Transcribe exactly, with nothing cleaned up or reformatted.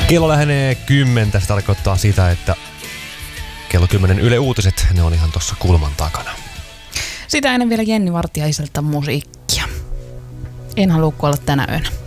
Kello lähenee kymmentä, se tarkoittaa sitä, että kello kymmenen Yle Uutiset, ne on ihan tuossa kulman takana. Sitä ennen vielä Jenni Vartiaiselta musiikkia. En halua kuolla tänä yönä.